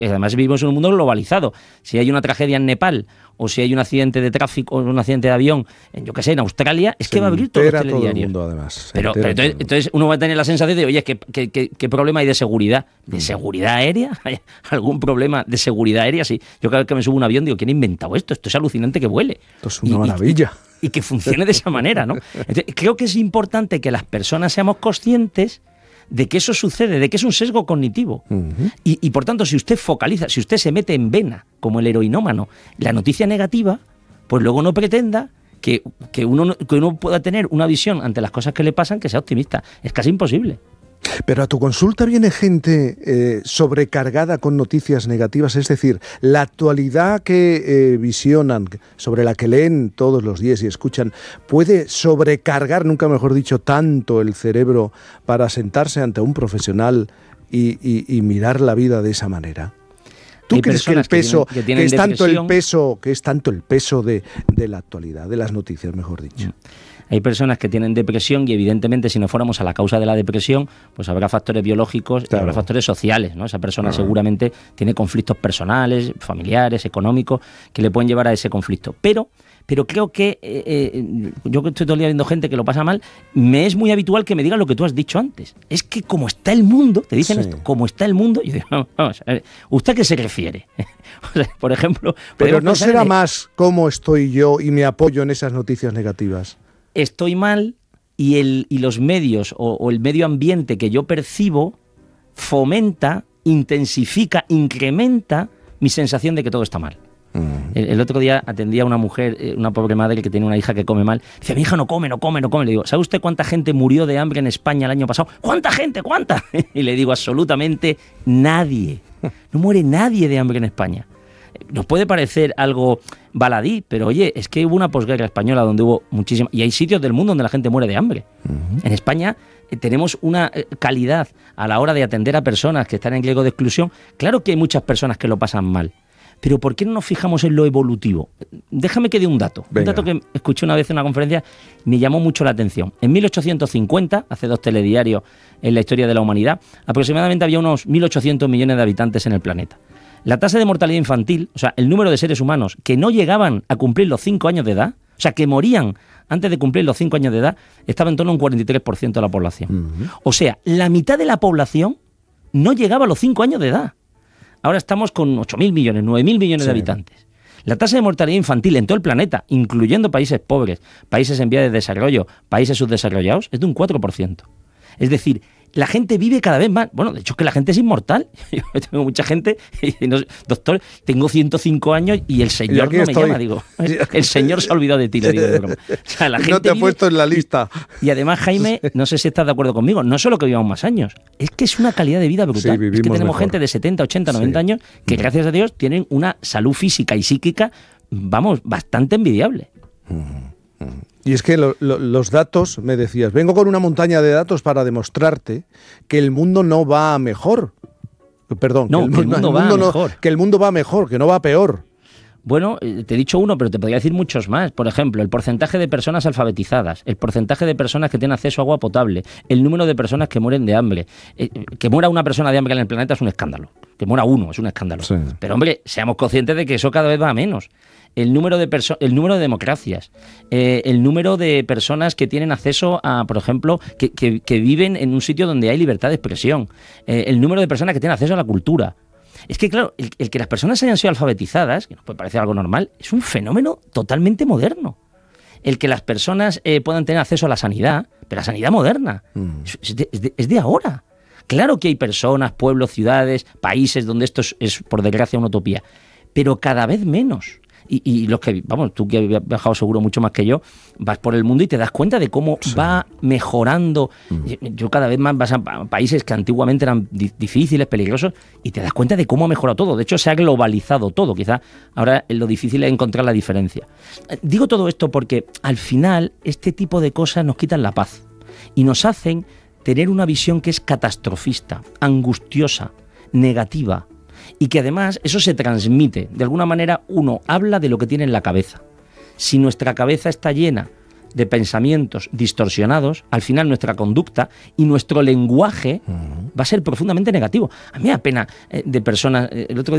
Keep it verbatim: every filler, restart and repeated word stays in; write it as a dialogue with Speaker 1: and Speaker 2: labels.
Speaker 1: Además vivimos en un mundo globalizado. Si hay una tragedia en Nepal o si hay un accidente de tráfico o un accidente de avión, en, yo qué sé, en Australia, es
Speaker 2: se
Speaker 1: que va a abrir todos los telediarios.
Speaker 2: Todo el mundo, además.
Speaker 1: Pero, pero entonces, entonces uno va a tener la sensación de, oye, ¿qué, qué, qué, qué problema hay de seguridad? ¿De seguridad aérea? ¿Hay algún problema de seguridad aérea? Sí. Yo cada vez que me subo a un avión digo, ¿quién ha inventado esto? Esto es alucinante que vuele.
Speaker 2: Esto es una
Speaker 1: y,
Speaker 2: maravilla.
Speaker 1: Y, y que funcione de esa manera, ¿no? Entonces, creo que es importante que las personas seamos conscientes de que eso sucede, de que es un sesgo cognitivo. Uh-huh. Y, y por tanto, si usted focaliza, si usted se mete en vena, como el heroinómano, la noticia negativa, pues luego no pretenda que, que, uno, que uno pueda tener una visión ante las cosas que le pasan que sea optimista. Es casi imposible.
Speaker 2: Pero a tu consulta viene gente eh, sobrecargada con noticias negativas, es decir, la actualidad que eh, visionan, sobre la que leen todos los días y escuchan, ¿puede sobrecargar, nunca mejor dicho, tanto el cerebro para sentarse ante un profesional y, y, y mirar la vida de esa manera? ¿Tú
Speaker 1: Hay
Speaker 2: crees que el peso,
Speaker 1: que, tienen, que,
Speaker 2: que es tanto el peso, que es tanto el peso de, de la actualidad, de las noticias, mejor dicho? Mm.
Speaker 1: Hay personas que tienen depresión y evidentemente si no fuéramos a la causa de la depresión, pues habrá factores biológicos, claro. y habrá factores sociales, ¿no? Esa persona claro. seguramente tiene conflictos personales, familiares, económicos, que le pueden llevar a ese conflicto. Pero, pero creo que eh, eh, yo que estoy todo el día viendo gente que lo pasa mal, me es muy habitual que me digan lo que tú has dicho antes. Es que como está el mundo, te dicen sí. esto, como está el mundo, yo digo, vamos, vamos a ver, ¿usted a qué se refiere? O sea, por ejemplo...
Speaker 2: Pero no será
Speaker 1: en...
Speaker 2: más cómo estoy yo y me apoyo en esas noticias negativas.
Speaker 1: Estoy mal y, el, y los medios o, o el medio ambiente que yo percibo fomenta, intensifica, incrementa mi sensación de que todo está mal. Mm. El, el otro día atendía a una mujer, una pobre madre que tiene una hija que come mal. Dice, mi hija no come, no come, no come. Le digo, ¿sabe usted cuánta gente murió de hambre en España el año pasado? ¿Cuánta gente? ¿Cuánta? Y le digo, absolutamente nadie. No muere nadie de hambre en España. Nos puede parecer algo baladí, pero oye, es que hubo una posguerra española donde hubo muchísima... Y hay sitios del mundo donde la gente muere de hambre. Uh-huh. En España eh, tenemos una eh, calidad a la hora de atender a personas que están en riesgo de exclusión. Claro que hay muchas personas que lo pasan mal, pero ¿por qué no nos fijamos en lo evolutivo? Déjame que dé un dato. Venga. Un dato que escuché una vez en una conferencia, me llamó mucho la atención. En mil ochocientos cincuenta, hace dos telediarios en la historia de la humanidad, aproximadamente había unos mil ochocientos millones de habitantes en el planeta. La tasa de mortalidad infantil, o sea, el número de seres humanos que no llegaban a cumplir los cinco años de edad, o sea, que morían antes de cumplir los cinco años de edad, estaba en torno a un cuarenta y tres por ciento de la población. Uh-huh. O sea, la mitad de la población no llegaba a los cinco años de edad. Ahora estamos con ocho mil millones, nueve mil millones sí. de habitantes. La tasa de mortalidad infantil en todo el planeta, incluyendo países pobres, países en vías de desarrollo, países subdesarrollados, es de un cuatro por ciento. Es decir, la gente vive cada vez más. Bueno, de hecho es que la gente es inmortal. Yo tengo mucha gente y dice, no, doctor, tengo ciento cinco años y el señor
Speaker 2: y
Speaker 1: no
Speaker 2: estoy.
Speaker 1: me llama. Digo, el señor se ha olvidado de ti, le digo de broma. O sea, la gente
Speaker 2: no te ha
Speaker 1: vive,
Speaker 2: puesto en la lista.
Speaker 1: Y, y además, Jaime, no sé si estás de acuerdo conmigo, no solo que vivamos más años, es que es una calidad de vida brutal.
Speaker 2: Sí,
Speaker 1: es que tenemos
Speaker 2: mejor.
Speaker 1: gente de setenta, ochenta, noventa
Speaker 2: sí.
Speaker 1: años que, gracias a Dios, tienen una salud física y psíquica, vamos, bastante envidiable.
Speaker 2: Uh-huh. Y es que lo, lo, los datos, me decías, vengo con una montaña de datos para demostrarte que el mundo no va a mejor. Perdón,
Speaker 1: no,
Speaker 2: que el,
Speaker 1: que el mundo
Speaker 2: el
Speaker 1: va
Speaker 2: mundo
Speaker 1: a
Speaker 2: no,
Speaker 1: mejor.
Speaker 2: Que el mundo va mejor, que no va a peor.
Speaker 1: Bueno, te he dicho uno, pero te podría decir muchos más. Por ejemplo, el porcentaje de personas alfabetizadas, el porcentaje de personas que tienen acceso a agua potable, el número de personas que mueren de hambre. Eh, que muera una persona de hambre en el planeta es un escándalo. Que muera uno es un escándalo. Sí. Pero, hombre, seamos conscientes de que eso cada vez va a menos. El número de perso- el número de democracias, eh, el número de personas que tienen acceso a, por ejemplo, que, que, que viven en un sitio donde hay libertad de expresión, eh, el número de personas que tienen acceso a la cultura. Es que, claro, el, el que las personas hayan sido alfabetizadas, que nos puede parecer algo normal, es un fenómeno totalmente moderno. El que las personas eh, puedan tener acceso a la sanidad, pero la sanidad moderna, mm. es, de, es, de, es de ahora. Claro que hay personas, pueblos, ciudades, países donde esto es, es por desgracia, una utopía, pero cada vez menos. Y, y los que, vamos, tú que has viajado seguro mucho más que yo, vas por el mundo y te das cuenta de cómo sí. va mejorando. Mm. Yo cada vez más vas a países que antiguamente eran di- difíciles, peligrosos, y te das cuenta de cómo ha mejorado todo. De hecho, se ha globalizado todo. Quizá ahora lo difícil es encontrar la diferencia. Digo todo esto porque al final este tipo de cosas nos quitan la paz y nos hacen tener una visión que es catastrofista, angustiosa, negativa. Y que además eso se transmite. De alguna manera uno habla de lo que tiene en la cabeza. Si nuestra cabeza está llena de pensamientos distorsionados, al final nuestra conducta y nuestro lenguaje uh-huh. va a ser profundamente negativo. A mí me da pena eh, de personas... Eh, el otro día